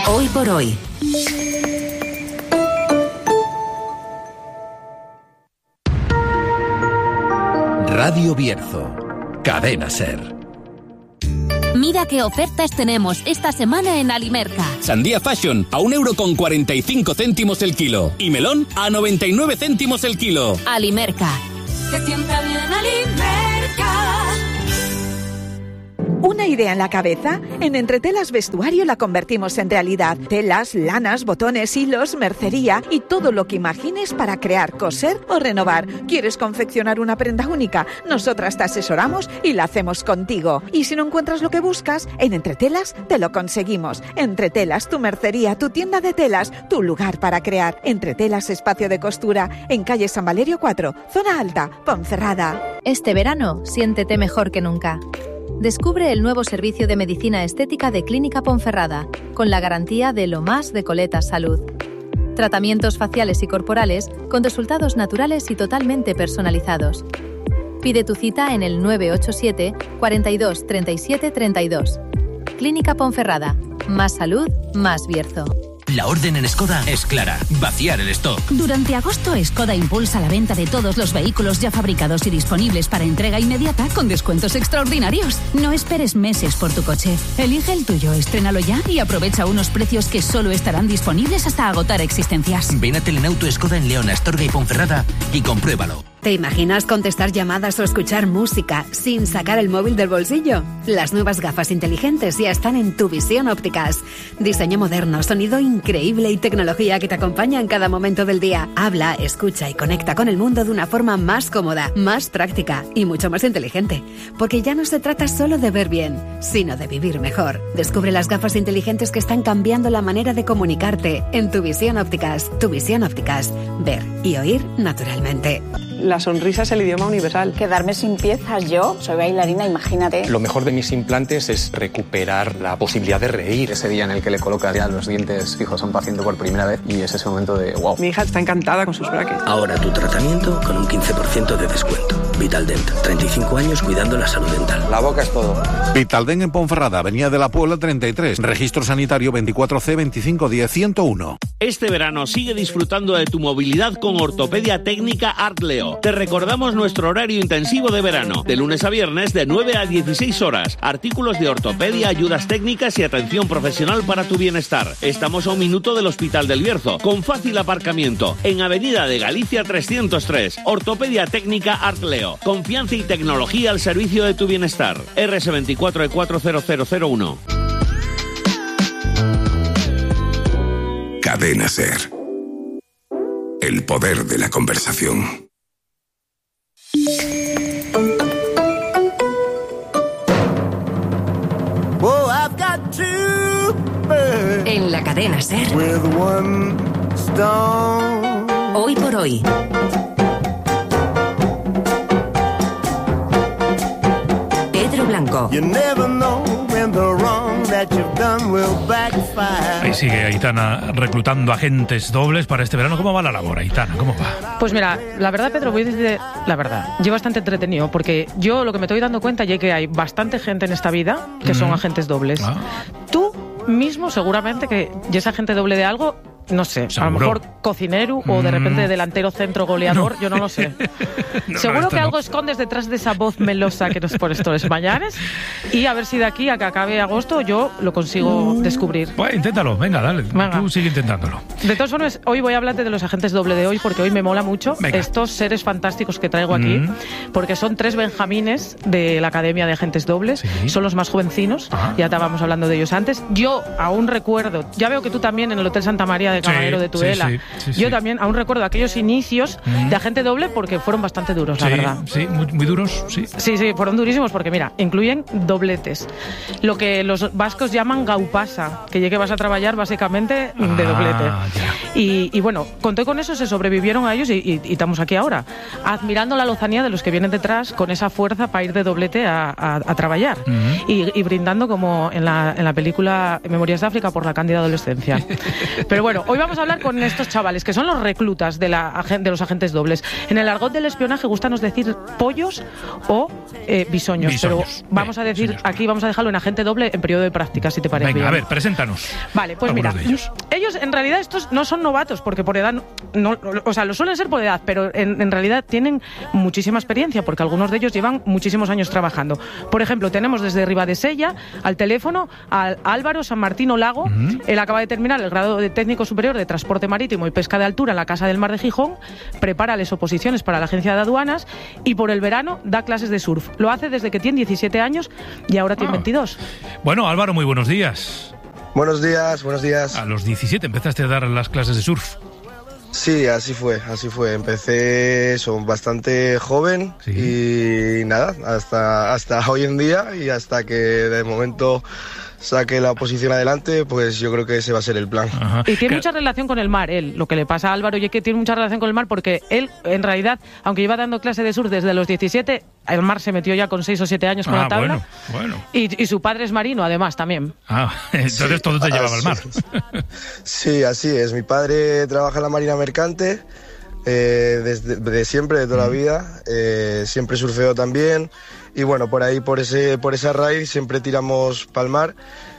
Hoy por hoy. Radio Bierzo, Cadena Ser. Mira qué ofertas tenemos esta semana en Alimerca. Sandía Fashion a 1,45 € el kilo. Y melón a 99 céntimos el kilo. Alimerca. Que sienta bien Alimerca. ¿Una idea en la cabeza? En Entretelas Vestuario la convertimos en realidad. Telas, lanas, botones, hilos, mercería y todo lo que imagines para crear, coser o renovar. ¿Quieres confeccionar una prenda única? Nosotras te asesoramos y la hacemos contigo. Y si no encuentras lo que buscas, en Entretelas te lo conseguimos. Entretelas, tu mercería, tu tienda de telas, tu lugar para crear. Entretelas Espacio de Costura, en calle San Valerio 4, Zona Alta, Ponferrada. Este verano, siéntete mejor que nunca. Descubre el nuevo servicio de medicina estética de Clínica Ponferrada, con la garantía de lo más de Coletas Salud. Tratamientos faciales y corporales con resultados naturales y totalmente personalizados. Pide tu cita en el 987 42 37 32. Clínica Ponferrada. Más salud, más Bierzo. La orden en Skoda es clara: vaciar el stock. Durante agosto, Skoda impulsa la venta de todos los vehículos ya fabricados y disponibles para entrega inmediata con descuentos extraordinarios. No esperes meses por tu coche. Elige el tuyo, estrénalo ya y aprovecha unos precios que solo estarán disponibles hasta agotar existencias. Ven a Telenauto Skoda en León, Astorga y Ponferrada y compruébalo. ¿Te imaginas contestar llamadas o escuchar música sin sacar el móvil del bolsillo? Las nuevas gafas inteligentes ya están en Tuvisión Ópticas. Diseño moderno, sonido increíble y tecnología que te acompaña en cada momento del día. Habla, escucha y conecta con el mundo de una forma más cómoda, más práctica y mucho más inteligente. Porque ya no se trata solo de ver bien, sino de vivir mejor. Descubre las gafas inteligentes que están cambiando la manera de comunicarte en Tuvisión Ópticas. Tuvisión Ópticas. Ver y oír naturalmente. La sonrisa es el idioma universal. Quedarme sin piezas, yo soy bailarina, imagínate. Lo mejor de mis implantes es recuperar la posibilidad de reír. Ese día en el que le colocas ya los dientes fijos a un paciente por primera vez y es ese momento de wow. Mi hija está encantada con sus brackets. Ahora tu tratamiento con un 15% de descuento. Vitaldent, 35 años cuidando la salud dental. La boca es todo. Vitaldent en Ponferrada, Avenida de la Puebla 33, registro sanitario 24C 2510 101. Este verano sigue disfrutando de tu movilidad con Ortopedia Técnica Artleo. Te recordamos nuestro horario intensivo de verano, de lunes a viernes de 9 a 16 horas. Artículos de ortopedia, ayudas técnicas y atención profesional para tu bienestar. Estamos a 1 minuto del Hospital del Bierzo, con fácil aparcamiento, en Avenida de Galicia 303. Ortopedia Técnica Artleo. Confianza y tecnología al servicio de tu bienestar. RS24 40001. Cadena Ser. El poder de la conversación. En la Cadena Ser. Hoy por hoy. Pedro Blanco. Ahí sigue Aitana reclutando agentes dobles para este verano. ¿Cómo va la labor, Aitana? ¿Cómo va? Pues mira, la verdad, Pedro, voy a decir la verdad. Yo bastante entretenido, porque yo lo que me estoy dando cuenta es que hay bastante gente en esta vida que son agentes dobles. Tú mismo seguramente que ya es agente doble de algo. No sé, ¿seguro? A lo mejor cocinero o de repente delantero centro goleador, yo no lo sé. Seguro que algo escondes detrás de esa voz melosa que nos pones todos los mañanes, y a ver si de aquí a que acabe agosto yo lo consigo descubrir. Pues inténtalo, venga, dale. Venga. Tú sigue intentándolo. De todas formas, hoy voy a hablarte de los agentes doble de hoy, porque hoy me mola mucho estos seres fantásticos que traigo aquí, porque son 3 benjamines de la Academia de Agentes Dobles, son los más jovencinos, ya estábamos hablando de ellos antes. Yo aún recuerdo, ya veo que tú también en el Hotel Santa María de Caballero de Tudela. Yo también aún recuerdo aquellos inicios de agente doble, porque fueron bastante duros, la verdad. Sí, muy duros, sí. Sí, fueron durísimos, porque mira, incluyen dobletes. Lo que los vascos llaman gaupasa, que llegues a trabajar básicamente de doblete. Y bueno, conté con eso, se sobrevivieron a ellos y estamos aquí ahora, admirando la lozanía de los que vienen detrás con esa fuerza para ir de doblete a trabajar. Y brindando como en la película Memorias de África por la cándida adolescencia. Pero bueno, Bueno, hoy vamos a hablar con estos chavales, que son los reclutas de los agentes dobles. En el argot del espionaje gustanos decir pollos o bisoños, pero vamos a decir, aquí vamos a dejarlo en agente doble en periodo de práctica, si te parece bien. A ver, preséntanos. Vale, pues mira, ellos en realidad estos no son novatos, porque por edad, o sea, lo suelen ser por edad, pero en realidad tienen muchísima experiencia, porque algunos de ellos llevan muchísimos años trabajando. Por ejemplo, tenemos desde Ribadesella al teléfono a Álvaro San Martino Lago. Él acaba de terminar el grado de técnico superior de transporte marítimo y pesca de altura en la Casa del Mar de Gijón, prepara las oposiciones para la agencia de aduanas y por el verano da clases de surf. Lo hace desde que tiene 17 años y ahora tiene 22. Bueno, Álvaro, muy buenos días. Buenos días. A los 17 empezaste a dar las clases de surf. Sí, así fue. Empecé bastante joven y nada, hasta hoy en día y hasta que de momento saque la oposición adelante, pues yo creo que ese va a ser el plan. Ajá. Y tiene mucha relación con el mar, él. Lo que le pasa a Álvaro y es que tiene mucha relación con el mar porque él, en realidad, aunque lleva dando clase de surf desde los 17, el mar se metió ya con 6 o 7 años con la tabla. Bueno. Y su padre es marino, además, también. Entonces todo te llevaba al mar. Sí, así es. Mi padre trabaja en la Marina Mercante, de siempre, de toda la vida. Siempre surfeo también. Y bueno, por ahí, por esa raíz, siempre tiramos pa'l mar.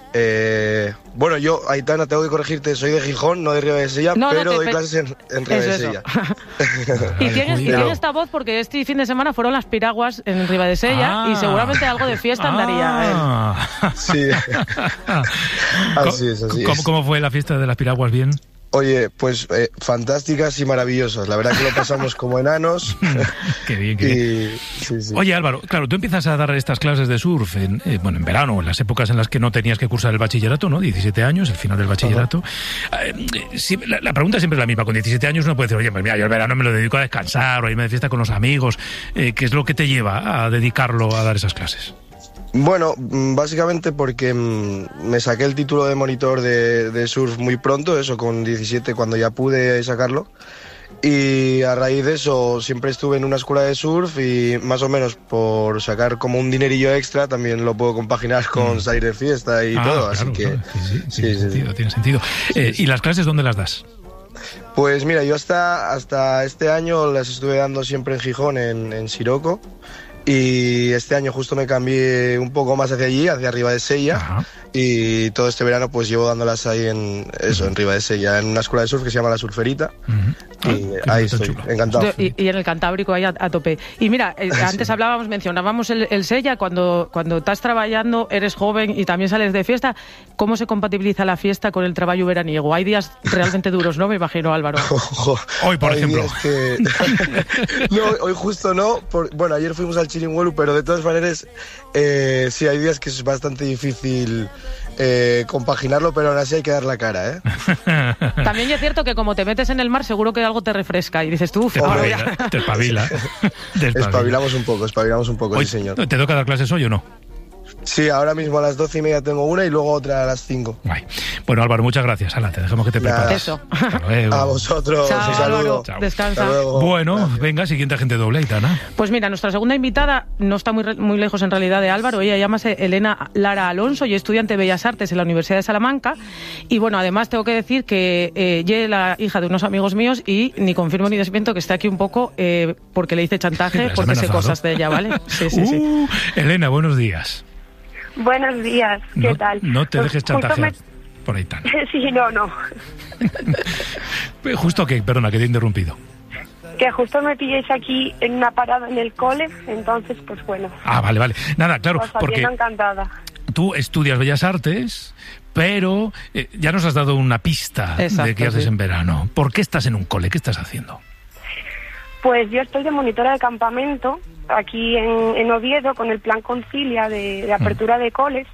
Bueno, yo, Aitana, tengo que corregirte, soy de Gijón, no de Ribadesella, pero doy clases en Ribadesella. Y tiene esta voz porque este fin de semana fueron las piraguas en Ribadesella y seguramente algo de fiesta andaría. Sí, así es. ¿Cómo fue la fiesta de las piraguas? ¿Bien? Oye, pues fantásticas y maravillosas. La verdad que lo pasamos como enanos. Qué bien. Sí. Oye, Álvaro, claro, tú empiezas a dar estas clases de surf en verano, en las épocas en las que no tenías que cursar el bachillerato, ¿no? 17 años, el final del bachillerato. La pregunta siempre es la misma. Con 17 años uno puede decir, oye, pues mira, yo el verano me lo dedico a descansar o a irme de fiesta con los amigos. ¿Qué es lo que te lleva a dedicarlo a dar esas clases? Bueno, básicamente porque me saqué el título de monitor de surf muy pronto, eso con 17 cuando ya pude sacarlo. Y a raíz de eso siempre estuve en una escuela de surf y más o menos por sacar como un dinerillo extra también lo puedo compaginar con salir de fiesta y todo, así que... Tiene sentido. ¿Y las clases dónde las das? Pues mira, yo hasta este año las estuve dando siempre en Gijón, en Siroco. Y este año justo me cambié un poco más hacia allí, hacia Ribadesella. Y todo este verano pues llevo dándolas ahí en Ribadesella, en una escuela de surf que se llama La Surferita. Y ahí estoy, encantado. Y en el Cantábrico ahí a tope. Y mira, antes mencionábamos el Sella, cuando estás trabajando, eres joven y también sales de fiesta, ¿cómo se compatibiliza la fiesta con el trabajo veraniego? Hay días realmente duros, ¿no? Me imagino, Álvaro. Hoy, por ejemplo. No, hoy justo no. Bueno, ayer fuimos al Chiringuelu, pero de todas maneras, sí, hay días que es bastante difícil compaginarlo, pero aún así hay que dar la cara, ¿eh? También es cierto que como te metes en el mar, seguro que algo te refresca y dices tú, te espabila. Espabilamos un poco, Oye, sí, señor. ¿Te toca dar clases hoy o no? Sí, ahora mismo a las 12:30 tengo una y luego otra a las 5. Guay. Bueno, Álvaro, muchas gracias. Hala, te dejamos que te prepares. Eso. Hasta luego. A vosotros. Chao, un saludo. Álvaro. Descansa. Bueno, gracias. Venga, siguiente agente doble, Aitana. Pues mira, nuestra segunda invitada no está muy lejos en realidad de Álvaro. Ella llámase Elena Lara Alonso y es estudiante de Bellas Artes en la Universidad de Salamanca. Y bueno, además tengo que decir que ella es la hija de unos amigos míos y ni confirmo ni desmiento que esté aquí un poco porque le hice chantaje, porque sé cosas de ella, ¿vale? Sí. Elena, buenos días. Buenos días, ¿qué tal? No te dejes chantajear por Aitana. Sí, no. ¿Justo qué? Perdona, que te he interrumpido. Que justo me pilléis aquí en una parada en el cole, entonces, pues bueno. Vale. Nada, claro, porque encantada. Tú estudias Bellas Artes, pero ya nos has dado una pista de qué haces en verano. ¿Por qué estás en un cole? ¿Qué estás haciendo? Pues yo estoy de monitora de campamento aquí en Oviedo con el plan Concilia de apertura de coles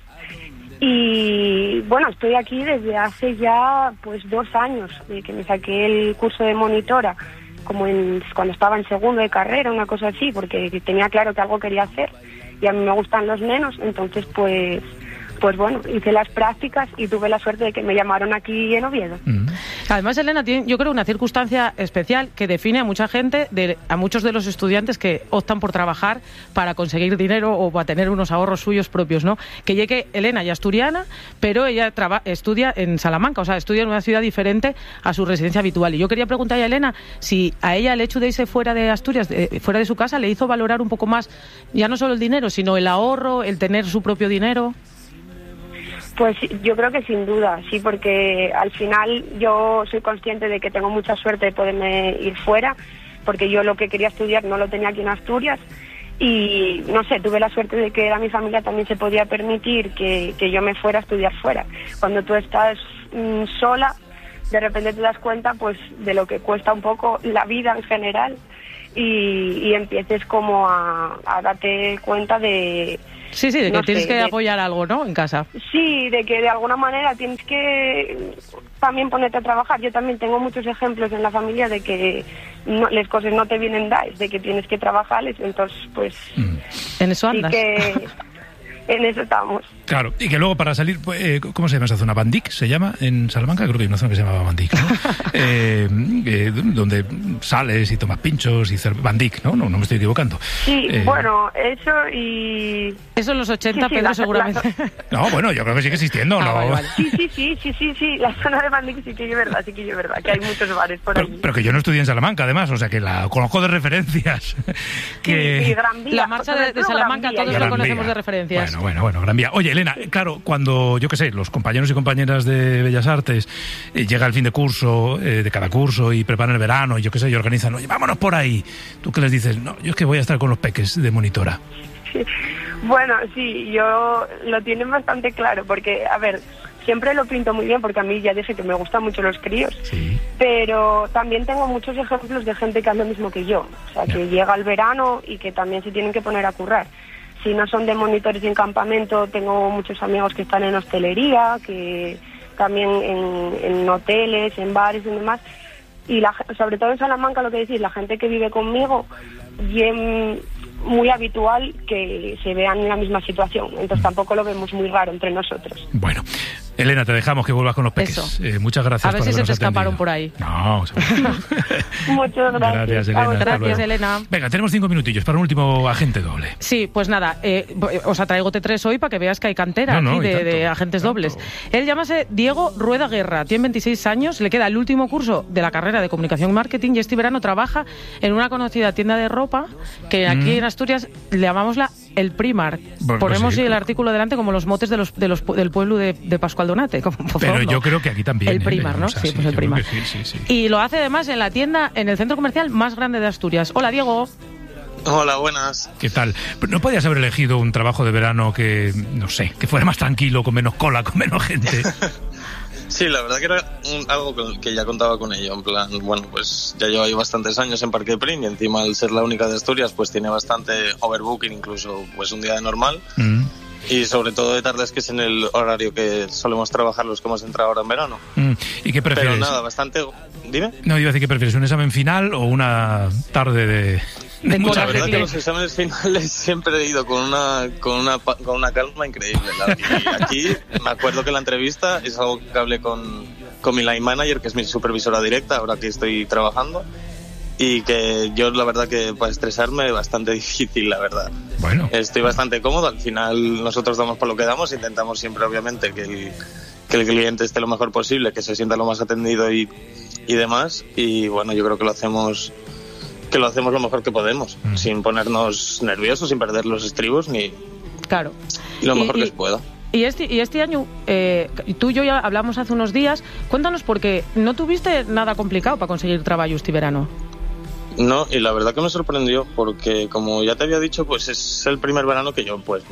y bueno, estoy aquí desde hace ya pues 2 años de que me saqué el curso de monitora cuando estaba en segundo de carrera, una cosa así, porque tenía claro que algo quería hacer y a mí me gustan los nenos, entonces pues bueno, hice las prácticas y tuve la suerte de que me llamaron aquí en Oviedo. Además, Elena, tiene, yo creo, una circunstancia especial que define a mucha gente, a muchos de los estudiantes que optan por trabajar para conseguir dinero o para tener unos ahorros suyos propios, ¿no? Que llegue Elena ya asturiana, pero ella estudia en Salamanca, o sea, estudia en una ciudad diferente a su residencia habitual. Y yo quería preguntarle a Elena si a ella el hecho de irse fuera de Asturias, fuera de su casa, le hizo valorar un poco más, ya no solo el dinero, sino el ahorro, el tener su propio dinero. Pues yo creo que sin duda, sí, porque al final yo soy consciente de que tengo mucha suerte de poderme ir fuera, porque yo lo que quería estudiar no lo tenía aquí en Asturias y, no sé, tuve la suerte de que a mi familia también se podía permitir que yo me fuera a estudiar fuera. Cuando tú estás sola, de repente te das cuenta pues de lo que cuesta un poco la vida en general y empieces como a darte cuenta de... Sí, de que tienes que apoyar algo, ¿no?, en casa. Sí, de que de alguna manera tienes que también ponerte a trabajar. Yo también tengo muchos ejemplos en la familia de que las cosas no te vienen dadas, de que tienes que trabajarles, entonces pues... En eso andas. Sí que en eso estamos. Claro, y que luego para salir, ¿cómo se llama esa zona? ¿Bandic se llama en Salamanca? Creo que hay una zona que se llama Bandic, ¿no? Donde sales y tomas pinchos y Bandic, ¿no? No me estoy equivocando. Sí, bueno, eso y... Eso en los 80, sí, Pedro, seguramente. No, bueno, yo creo que sigue existiendo, ¿no? Vale. Sí, la zona de Bandic sí que es verdad, que hay muchos bares por ahí. Pero que yo no estudié en Salamanca, además, o sea, que la conozco de referencias. Sí, Gran Vía. La marcha de Salamanca todos lo conocemos de referencias. Bueno, Gran Vía. Oye, Elena, claro, cuando, yo qué sé, los compañeros y compañeras de Bellas Artes llega el fin de curso, de cada curso, y preparan el verano, y yo qué sé, y organizan, oye, vámonos por ahí. ¿Tú qué les dices? No, yo es que voy a estar con los peques de monitora. Sí. Bueno, sí, yo lo tienen bastante claro, porque, a ver, siempre lo pinto muy bien, porque a mí ya dije que me gustan mucho los críos, sí. Pero también tengo muchos ejemplos de gente que hace lo mismo que yo, o sea, que llega el verano y que también se tienen que poner a currar. Si no son de monitores en campamento, tengo muchos amigos que están en hostelería, que también en hoteles, en bares y demás. Y sobre todo en Salamanca, lo que decís, la gente que vive conmigo, bien muy habitual que se vean en la misma situación. Entonces tampoco lo vemos muy raro entre nosotros. Bueno, Elena, te dejamos que vuelvas con los peques. Muchas gracias. A ver si se te escaparon por ahí. No, muchas gracias. Gracias, Elena. Venga, tenemos 5 minutillos para un último agente doble. Sí, pues nada, os traigo T3 hoy para que veas que hay cantera aquí de agentes dobles. Él llámase Diego Rueda Guerra, tiene 26 años, le queda el último curso de la carrera de Comunicación y Marketing y este verano trabaja en una conocida tienda de ropa que aquí en Asturias le llamamos el Primark. Ponemos el artículo delante como los motes del pueblo de Pascual Donate. Pero yo creo que aquí también. El Primark, ¿no? Sí, pues el Primark. Sí. Y lo hace además en la tienda, en el centro comercial más grande de Asturias. Hola, Diego. Hola, buenas. ¿Qué tal? ¿No podías haber elegido un trabajo de verano que, no sé, que fuera más tranquilo, con menos cola, con menos gente? Sí, la verdad que era algo que ya contaba con ello, en plan, bueno, pues ya llevo ahí bastantes años en Parque Prin y encima al ser la única de Asturias, pues tiene bastante overbooking, incluso pues un día de normal. Y sobre todo de tardes, que es en el horario que solemos trabajar los que hemos entrado ahora en verano. ¿Y qué prefieres? Pero nada, bastante... ¿Dime? No, iba a decir, ¿qué prefieres? ¿Un examen final o una tarde de la verdad que los exámenes finales siempre he ido con una calma increíble. Y aquí me acuerdo que la entrevista es algo que hablé con mi line manager, que es mi supervisora directa, ahora que estoy trabajando. Y que yo, la verdad, que para estresarme es bastante difícil, la verdad. Bueno. Estoy bastante cómodo. Al final nosotros damos por lo que damos. Intentamos siempre, obviamente, que el cliente esté lo mejor posible, que se sienta lo más atendido y demás. Y bueno, yo creo que lo hacemos lo mejor que podemos, sin ponernos nerviosos, sin perder los estribos ni... Claro. Y lo mejor que se pueda. Y este año, tú y yo ya hablamos hace unos días. Cuéntanos, porque no tuviste nada complicado para conseguir trabajo este verano. No, y la verdad que me sorprendió, porque como ya te había dicho, pues es el primer verano que yo pues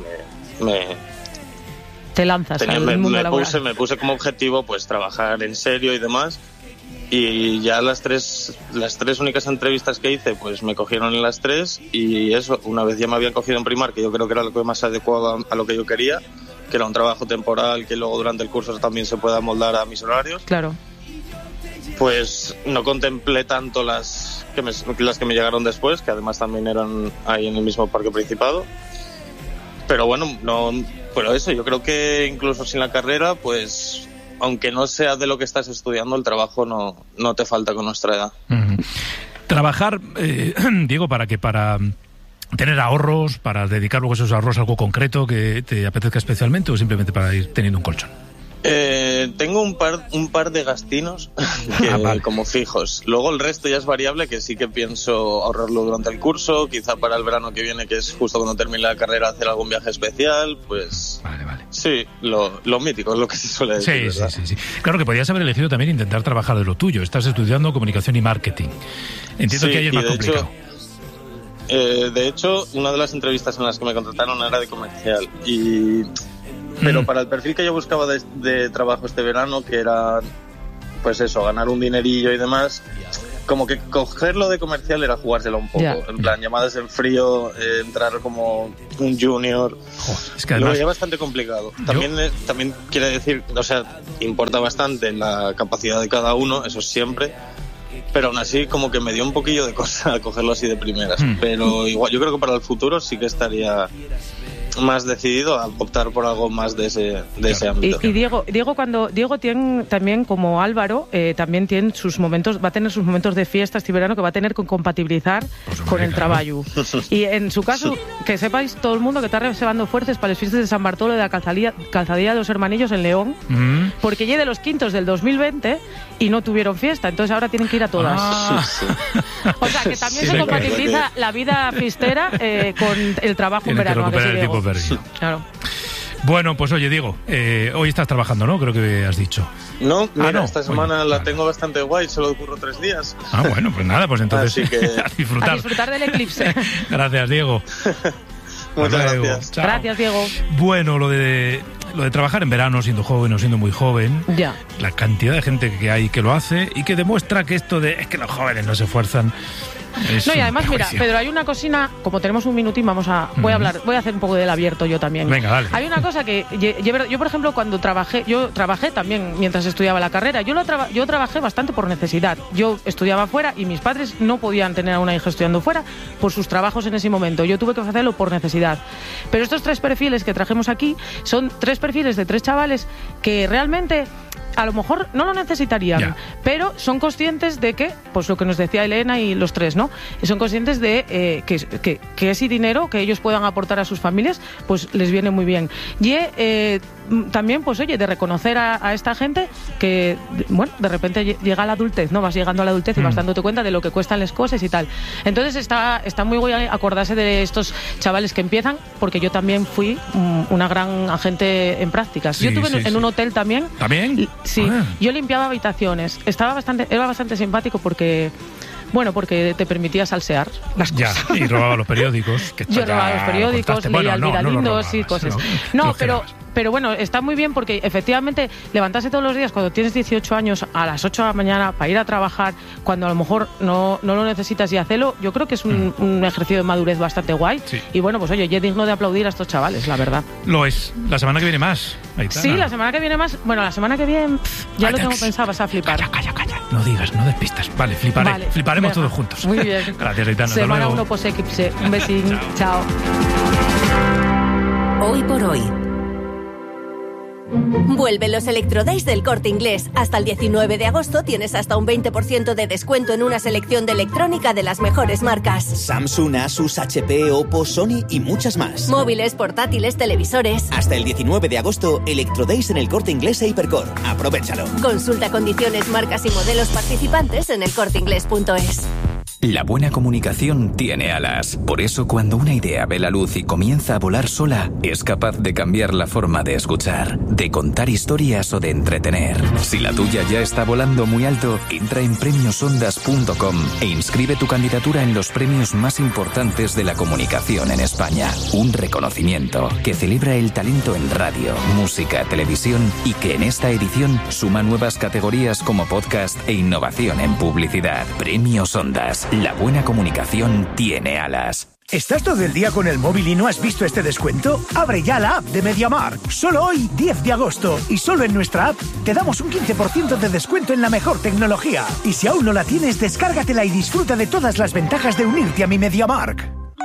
te lanzas al mundo laboral. Me puse como objetivo pues trabajar en serio y demás, y ya las tres únicas entrevistas que hice pues me cogieron en las 3, y eso, una vez ya me habían cogido en Primark, que yo creo que era lo que más adecuado a lo que yo quería, que era un trabajo temporal que luego durante el curso también se pueda moldar a mis horarios. Claro. Pues no contemplé tanto las que me llegaron después, que además también eran ahí en el mismo Parque Principado. Pero bueno, pero eso, yo creo que incluso sin la carrera, pues aunque no sea de lo que estás estudiando, el trabajo no te falta con nuestra edad. Trabajar, Diego, ¿para qué? Para tener ahorros, para dedicar luego esos ahorros a algo concreto que te apetezca especialmente, o simplemente para ir teniendo un colchón. Tengo un par de gastinos como fijos. Luego el resto ya es variable, que sí que pienso ahorrarlo durante el curso, quizá para el verano que viene, que es justo cuando termine la carrera, hacer algún viaje especial, pues... Vale. Sí, lo mítico es lo que se suele decir. Sí. Claro que podías haber elegido también intentar trabajar de lo tuyo. Estás estudiando comunicación y marketing. Entiendo que ahí es más complicado. De hecho, una de las entrevistas en las que me contrataron era de comercial pero para el perfil que yo buscaba de trabajo este verano, que era, pues eso, ganar un dinerillo y demás, como que cogerlo de comercial era jugárselo un poco. En plan, llamadas en frío, entrar como un junior. Es que además... Lo veía bastante complicado. También quiere decir, o sea, importa bastante la capacidad de cada uno, eso siempre. Pero aún así como que me dio un poquillo de cosa cogerlo así de primeras. Pero igual, yo creo que para el futuro sí que estaría más decidido a optar por algo más de ese ámbito. Y Diego tiene también, como Álvaro, también tiene va a tener sus momentos de fiesta este verano que va a tener que compatibilizar con el trabajo. Y en su caso, que sepáis todo el mundo que está reservando fuerzas para las fiestas de San Bartolo de la calzadilla de los Hermanillos en León, porque llegué de los quintos del 2020 y no tuvieron fiesta, entonces ahora tienen que ir a todas. O sea, que también se compatibiliza la vida fiestera con el trabajo en verano. Claro. Bueno, pues oye, Diego, hoy estás trabajando, ¿no? Creo que has dicho. No, mira, esta semana la tengo bastante guay, solo ocurro 3 días. Bueno, pues nada, pues entonces así que... a disfrutar. A disfrutar del eclipse. Gracias, Diego. Muchas gracias. Gracias, Diego. Bueno, lo de trabajar en verano, siendo joven o siendo muy joven, la cantidad de gente que hay que lo hace y que demuestra que esto de es que los jóvenes no se esfuerzan. Y además, mira, Pedro, hay una cosina, como tenemos un minutín, voy a hacer un poco del abierto yo también. Venga, dale. Hay una cosa que yo, por ejemplo, cuando trabajé también mientras estudiaba la carrera, yo trabajé bastante por necesidad. Yo estudiaba fuera y mis padres no podían tener a una hija estudiando fuera por sus trabajos en ese momento. Yo tuve que hacerlo por necesidad. Pero estos 3 perfiles que trajimos aquí son 3 perfiles de 3 chavales que realmente... a lo mejor no lo necesitarían, pero son conscientes de que, pues lo que nos decía Elena y los 3, ¿no? Son conscientes de que ese dinero que ellos puedan aportar a sus familias, pues les viene muy bien. Y también, pues oye, de reconocer a esta gente que, bueno, de repente llega a la adultez, ¿no? Vas llegando a la adultez y vas dándote cuenta de lo que cuestan las cosas y tal. Entonces está muy guay acordarse de estos chavales que empiezan, porque yo también fui una gran agente en prácticas. Yo estuve en un hotel también. ¿También? Sí, yo limpiaba habitaciones. Era bastante simpático porque te permitía salsear las cosas. Y robaba los periódicos. Yo robaba los periódicos, leía Alviralindos y cosas. Pero bueno, está muy bien porque efectivamente levantarse todos los días cuando tienes 18 años a las 8 de la mañana para ir a trabajar, cuando a lo mejor no lo necesitas y hacerlo, yo creo que es un ejercicio de madurez bastante guay. Sí. Y bueno, pues oye, es digno de aplaudir a estos chavales, la verdad. Lo es. La semana que viene más. Sí, la semana que viene más. Bueno, la semana que viene ya lo tengo pensado, vas a flipar. Calla. No digas, no despistas. Vale, fliparemos todos juntos. Muy bien. Gracias, Aitana. Semana 1 post-eclipse. Un besín. Chao. Hoy por hoy. Vuelven los Electrodays del Corte Inglés. Hasta el 19 de agosto tienes hasta un 20% de descuento en una selección de electrónica de las mejores marcas. Samsung, Asus, HP, Oppo, Sony y muchas más. Móviles, portátiles, televisores. Hasta el 19 de agosto, Electrodays en el Corte Inglés e Hipercor. Aprovechalo. Consulta condiciones, marcas y modelos participantes en elcorteinglés.es. La buena comunicación tiene alas. Por eso, cuando una idea ve la luz y comienza a volar sola, es capaz de cambiar la forma de escuchar, de contar historias o de entretener. Si la tuya ya está volando muy alto, entra en premiosondas.com e inscribe tu candidatura en los premios más importantes de la comunicación en España. Un reconocimiento que celebra el talento en radio, música, televisión y que en esta edición suma nuevas categorías como podcast e innovación en publicidad. Premios Ondas. La buena comunicación tiene alas. ¿Estás todo el día con el móvil y no has visto este descuento? Abre ya la app de MediaMarkt. Solo hoy, 10 de agosto. Y solo en nuestra app te damos un 15% de descuento en la mejor tecnología. Y si aún no la tienes, descárgatela y disfruta de todas las ventajas de unirte a mi MediaMarkt.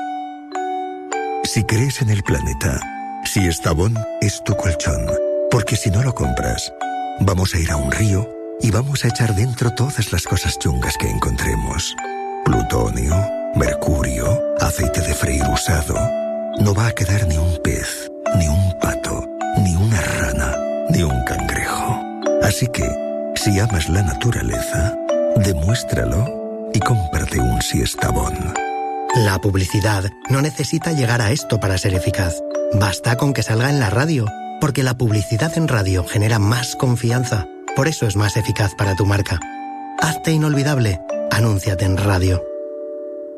Si crees en el planeta, si Estavón es tu colchón. Porque si no lo compras, Vamos a ir a un río y vamos a echar dentro todas las cosas chungas que encontremos. Plutonio, mercurio, aceite de freír usado. No va a quedar ni un pez, ni un pato, ni una rana, ni un cangrejo. Así que, si amas la naturaleza, demuéstralo y cómprate un Siestabón. La publicidad no necesita llegar a esto para ser eficaz. Basta con que salga en la radio, porque la publicidad en radio genera más confianza. Por eso es más eficaz para tu marca. Hazte inolvidable. Anúnciate en radio.